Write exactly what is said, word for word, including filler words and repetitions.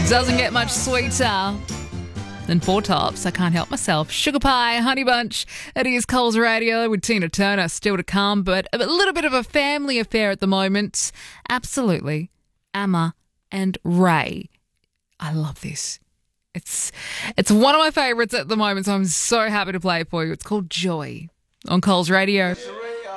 Doesn't get much sweeter than Four Tops. I can't help myself. Sugar Pie, Honey Bunch. It is Coles Radio with Tina Turner still to come, but a little bit of a family affair at the moment. Absolutely. Amma and Ray. I love this. It's it's one of my favourites at the moment, so I'm so happy to play it for you. It's called Joy on Coles Radio.